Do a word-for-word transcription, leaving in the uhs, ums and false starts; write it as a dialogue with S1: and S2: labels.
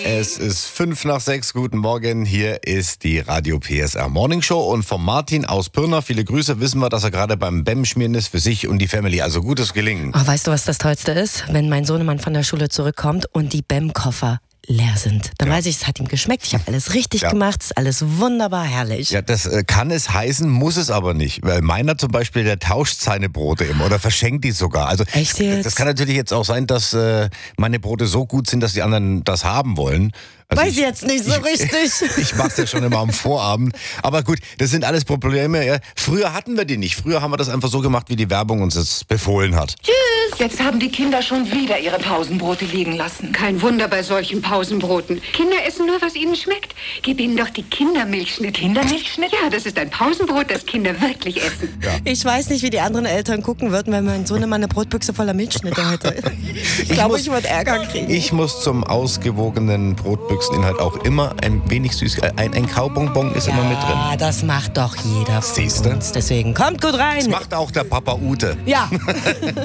S1: Es ist fünf nach sechs. Guten Morgen. Hier ist die Radio P S R Morning Show. Und von Martin aus Pirna, viele Grüße, wissen wir, dass er gerade beim B E M-Schmieren ist für sich und die Family. Also gutes Gelingen.
S2: Oh, weißt du, was das Tollste ist? Wenn mein Sohnemann von der Schule zurückkommt und die B E M-Koffer leer sind. Dann ja. weiß ich, es hat ihm geschmeckt. Ich habe alles richtig ja. gemacht. Es ist alles wunderbar herrlich.
S1: Ja, das äh, kann es heißen, muss es aber nicht. Weil meiner zum Beispiel, der tauscht seine Brote immer oder verschenkt die sogar. Also
S2: Echt jetzt?
S1: Das kann natürlich jetzt auch sein, dass äh, meine Brote so gut sind, dass die anderen das haben wollen. Also
S2: Weiß
S1: ich
S2: jetzt nicht so
S1: ich,
S2: richtig.
S1: Ich mach's ja schon immer am Vorabend. Aber gut, das sind alles Probleme. Ja. Früher hatten wir die nicht. Früher haben wir das einfach so gemacht, wie die Werbung uns das befohlen hat.
S3: Tschüss! Jetzt haben die Kinder schon wieder ihre Pausenbrote liegen lassen.
S4: Kein Wunder bei solchen Pausenbroten. Kinder essen nur, was ihnen schmeckt. Gib ihnen doch die Kindermilchschnitt.
S3: Kindermilchschnitt?
S4: Ja, das ist ein Pausenbrot, das Kinder wirklich essen.
S1: Ja.
S2: Ich weiß nicht, wie die anderen Eltern gucken würden, wenn mein Sohn immer eine Brotbüchse voller Milchschnitte hätte. Ich glaube, ich würde Ärger kriegen.
S1: Ich muss zum ausgewogenen Brotbüchseninhalt auch immer ein wenig süß. Ein, ein Kaubonbon ist
S2: ja,
S1: immer mit drin.
S2: Ja, das macht doch jeder von
S1: Siehste?
S2: uns. Deswegen kommt gut rein.
S1: Das macht auch der Papa Ute.
S2: Ja.